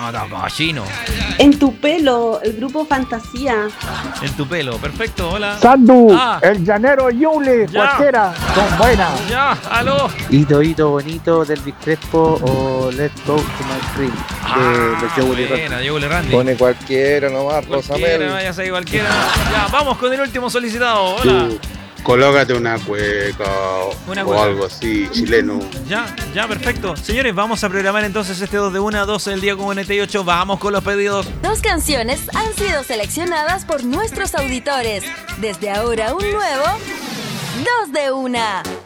matado cochino. En tu pelo, el grupo Fantasía. En tu pelo, perfecto, hola. Sandu, Ah. el llanero Yule, Ya. cualquiera, son buenas. Ya, aló. Hito bonito del Big Crespo o Let's Go to My Cream de los Joe buena, Joe Randy. Pone cualquiera nomás, Cualquiera, Rosamel. vayas ahí cualquiera. Ya, vamos con el último solicitado. Hola. Colócate una cueca Una o cueca. algo así, chileno. Ya, perfecto. Señores, vamos a programar entonces este 2 de 1 a 12 del día con 98. Vamos con los pedidos. 2 canciones han sido seleccionadas por nuestros auditores. Desde ahora un nuevo 2 de 1.